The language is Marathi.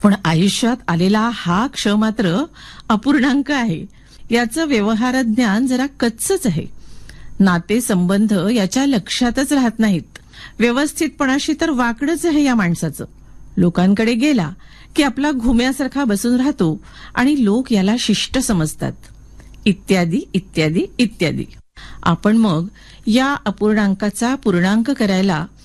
पण आयुष्यात आलेला हा क्ष मात्र अपूर्णांक आहे. याचं व्यवहार ज्ञान जरा कच्चच आहे. नाते संबंध याच्या लक्षातच राहत नाहीत. व्यवस्थितपणाशी तर वाकडच आहे या माणसाचं. लोकांकडे गेला की आपला घुम्यासारखा बसून राहतो आणि लोक याला शिष्ट समजतात. इत्यादी इत्यादी इत्यादी. आपण मग या अपूर्णांकाचा पूर्णांक करायला